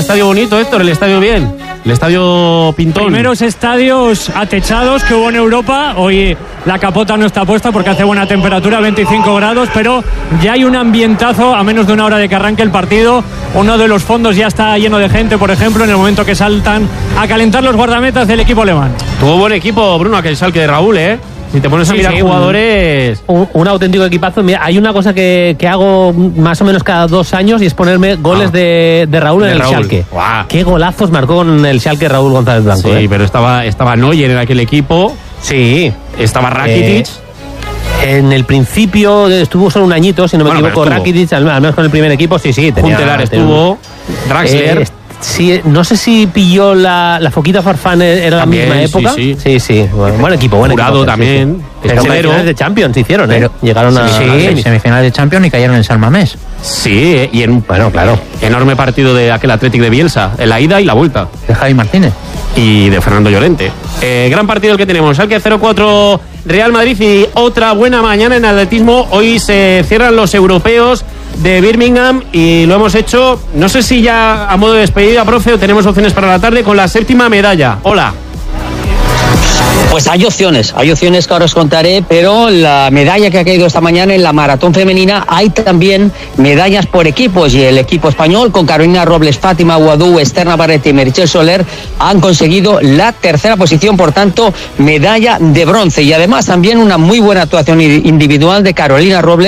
estadio bonito, Héctor, el estadio bien. El estadio pintón. Primeros estadios atechados que hubo en Europa. Hoy la capota no está puesta porque hace buena temperatura, 25 grados, pero ya hay un ambientazo a menos de una hora de que arranque el partido. Uno de los fondos ya está lleno de gente, por ejemplo, en el momento que saltan a calentar los guardametas del equipo alemán. Tuvo buen equipo, Bruno, aquel Schalke de Raúl, ¿eh? Si te pones a mirar jugadores... Un auténtico equipazo. Mira, hay una cosa que hago más o menos cada 2 años y es ponerme goles de Raúl en el Schalke. Wow. Qué golazos marcó con el Schalke Raúl González Blanco. Sí, pero estaba Neuer en aquel equipo. Sí. Estaba Rakitic. En el principio estuvo solo un añito, si no me equivoco, Rakitic, al menos con el primer equipo, sí. Juntelar estuvo, Draxler. Sí, no sé si pilló la Foquita Farfán, era también, la misma época. Sí. Buen equipo. Jurado también. Sí. Pero semifinales de Champions hicieron, ¿eh? Llegaron a semifinales de Champions y cayeron en San Mamés. Sí, y claro. Enorme partido de aquel Athletic de Bielsa, en la ida y la vuelta. De Javi Martínez. Y de Fernando Llorente. Gran partido el que tenemos. Schalke 0-4 Real Madrid y otra buena mañana en atletismo. Hoy se cierran los europeos de Birmingham y lo hemos hecho, no sé si ya a modo de despedida, profe, o tenemos opciones para la tarde con la 7ª medalla. Hola. Pues hay opciones que ahora os contaré, pero la medalla que ha caído esta mañana en la maratón femenina, hay también medallas por equipos, y el equipo español con Carolina Robles, Fátima Guadú, Esther Navarrete y Meritxell Soler han conseguido la 3ª posición, por tanto medalla de bronce, y además también una muy buena actuación individual de Carolina Robles.